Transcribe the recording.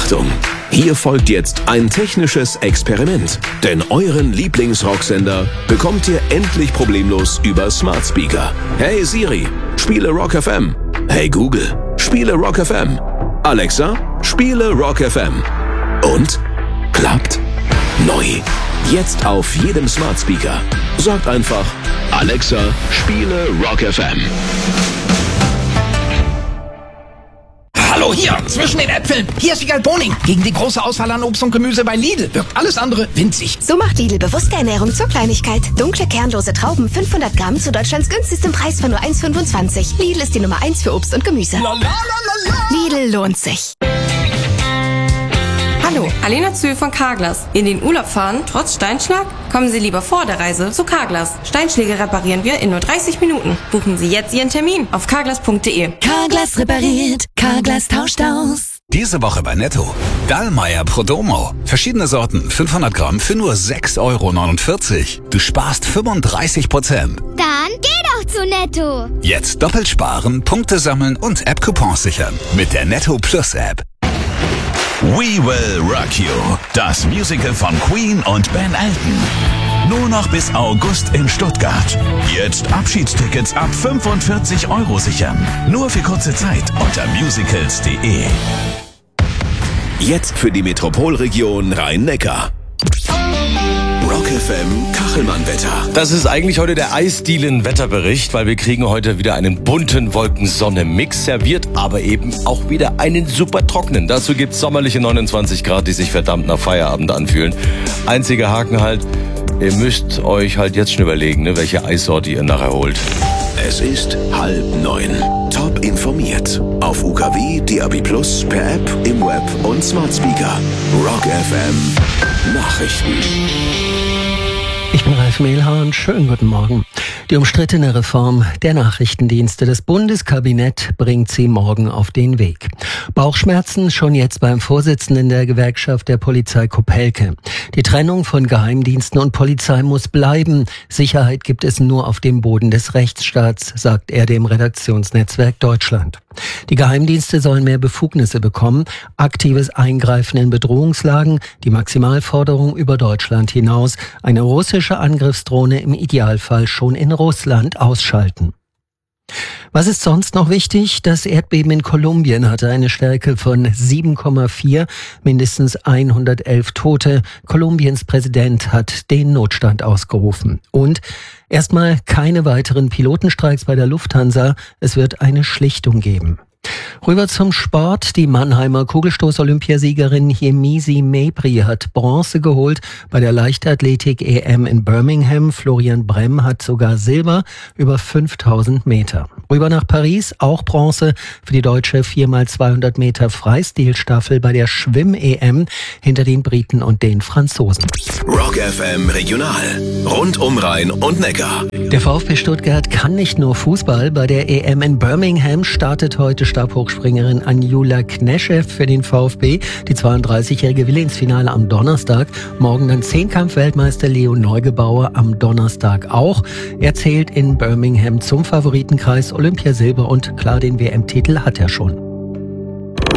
Achtung! Hier folgt jetzt ein technisches Experiment. Denn euren Lieblingsrocksender bekommt ihr endlich problemlos über Smart Speaker. Hey Siri, spiele Rock FM. Hey Google, spiele Rock FM. Alexa, spiele Rock FM. Und? Klappt? Neu. Jetzt auf jedem Smart Speaker. Sagt einfach, Alexa, spiele Rock FM. Hallo hier, zwischen den Äpfeln. Hier ist Wiegald Boning. Gegen die große Auswahl an Obst und Gemüse bei Lidl wirkt alles andere winzig. So macht Lidl bewusste Ernährung zur Kleinigkeit. Dunkle, kernlose Trauben, 500 Gramm zu Deutschlands günstigstem Preis von nur 1,25. Lidl ist die Nummer 1 für Obst und Gemüse. Lidl lohnt sich. Hallo, Alena Zühl von Carglass. In den Urlaub fahren, trotz Steinschlag? Kommen Sie lieber vor der Reise zu Carglass. Steinschläge reparieren wir in nur 30 Minuten. Buchen Sie jetzt Ihren Termin auf carglass.de. Carglass repariert, Carglass tauscht aus. Diese Woche bei Netto. Dallmayr Prodomo. Verschiedene Sorten, 500 Gramm für nur 6,49 Euro. Du sparst 35%. Dann geh doch zu Netto. Jetzt doppelt sparen, Punkte sammeln und App-Coupons sichern. Mit der Netto Plus App. We Will Rock You. Das Musical von Queen und Ben Elton. Nur noch bis August in Stuttgart. Jetzt Abschiedstickets ab 45 Euro sichern. Nur für kurze Zeit unter musicals.de. Jetzt für die Metropolregion Rhein-Neckar. Rock FM Kachelmann-Wetter. Das ist eigentlich heute der Eisdielen-Wetterbericht, weil wir kriegen heute wieder einen bunten Wolken-Sonne-Mix serviert, aber eben auch wieder einen super trockenen. Dazu gibt's sommerliche 29 Grad, die sich verdammt nach Feierabend anfühlen. Einziger Haken halt, ihr müsst euch halt jetzt schon überlegen, welche Eissorte ihr nachher holt. Es ist 8:30. Top informiert. Auf UKW, DAB+, per App, im Web und Smart Speaker. Rock FM Nachrichten. Ich bin Ralf Mehlhahn. Schönen guten Morgen. Die umstrittene Reform der Nachrichtendienste. Das Bundeskabinett bringt sie morgen auf den Weg. Bauchschmerzen schon jetzt beim Vorsitzenden der Gewerkschaft der Polizei Kopelke. Die Trennung von Geheimdiensten und Polizei muss bleiben. Sicherheit gibt es nur auf dem Boden des Rechtsstaats, sagt er dem Redaktionsnetzwerk Deutschland. Die Geheimdienste sollen mehr Befugnisse bekommen, aktives Eingreifen in Bedrohungslagen, die Maximalforderung über Deutschland hinaus, eine russische Angriffsdrohne im Idealfall schon in Russland ausschalten. Was ist sonst noch wichtig? Das Erdbeben in Kolumbien hatte eine Stärke von 7,4, mindestens 111 Tote. Kolumbiens Präsident hat den Notstand ausgerufen. Und erstmal keine weiteren Pilotenstreiks bei der Lufthansa. Es wird eine Schlichtung geben. Rüber zum Sport. Die Mannheimer Kugelstoß-Olympiasiegerin Yemisi Mabry hat Bronze geholt bei der Leichtathletik-EM in Birmingham. Florian Bremm hat sogar Silber über 5000 Meter. Rüber nach Paris, auch Bronze für die deutsche 4x200 Meter Freistilstaffel bei der Schwimm-EM hinter den Briten und den Franzosen. Rock FM Regional. Rund um Rhein und Neckar. Der VfB Stuttgart kann nicht nur Fußball. Bei der EM in Birmingham startet heute Stabhochspringerin Anjula Kneschew für den VfB. Die 32-Jährige will ins Finale am Donnerstag. Morgen dann Zehnkampf-Weltmeister Leo Neugebauer am Donnerstag auch. Er zählt in Birmingham zum Favoritenkreis. Olympiasilber und klar, den WM-Titel hat er schon.